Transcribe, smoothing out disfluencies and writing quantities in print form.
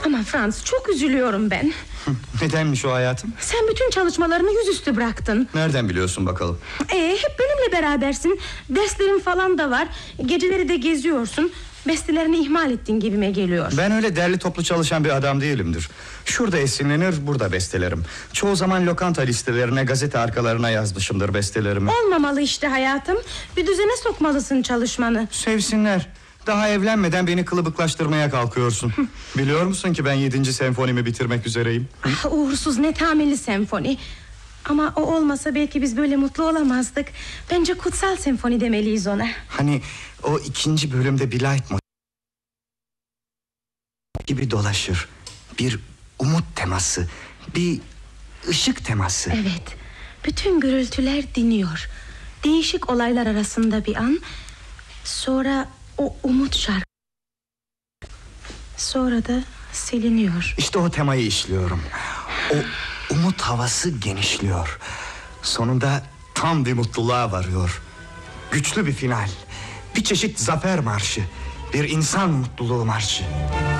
Ama Franz, çok üzülüyorum ben. Nedenmiş o hayatım? Sen bütün çalışmalarını yüzüstü bıraktın. Nereden biliyorsun bakalım? Hep benimle berabersin. Derslerin falan da var. Geceleri de geziyorsun. Bestelerini ihmal ettin gibime geliyor. Ben öyle derli toplu çalışan bir adam değilimdir. Şurada esinlenir, burada bestelerim. Çoğu zaman lokanta listelerine, gazete arkalarına yazmışımdır bestelerimi. Olmamalı işte hayatım. Bir düzene sokmalısın çalışmanı. Sevsinler. Daha evlenmeden beni kılıbıklaştırmaya kalkıyorsun. Biliyor musun ki ben 7. senfonimi bitirmek üzereyim? Uğursuz netameli senfoni. Ama o olmasa belki biz böyle mutlu olamazdık. Bence kutsal senfoni demeliyiz ona. Hani o 2. bölümde bir leitmotiv gibi dolaşır. Bir umut teması, bir ışık teması. Evet, bütün gürültüler diniyor. Değişik olaylar arasında bir an. Sonra o umut şarkı. Sonra da siliniyor. İşte o temayı işliyorum. O umut havası genişliyor. Sonunda tam bir mutluluğa varıyor. Güçlü bir final. Bir çeşit zafer marşı. Bir insan mutluluğu marşı.